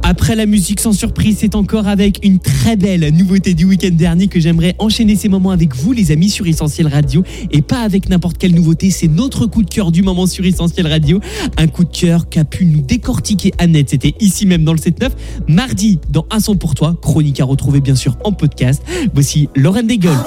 Après la musique sans surprise, c'est encore avec une très belle nouveauté du week-end dernier que j'aimerais enchaîner ces moments avec vous, les amis, sur Essentiel Radio. Et pas avec n'importe quelle nouveauté, c'est notre coup de cœur du moment sur Essentiel Radio. Un coup de cœur qu'a pu nous décortiquer Annette. C'était ici même dans le 7-9, mardi dans Un son pour toi. Chronique à retrouver bien sûr en podcast. Voici Lorraine Desgueules.